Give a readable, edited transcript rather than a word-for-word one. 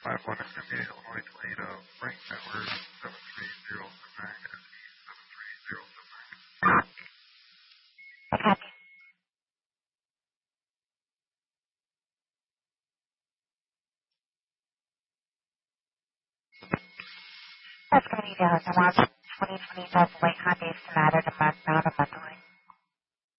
51 is going to be Illinois Toledo, Frank Tower, 73079. Okay. That's going to be the March 2025 White Hyundai Sonata to Mazda Montgomery.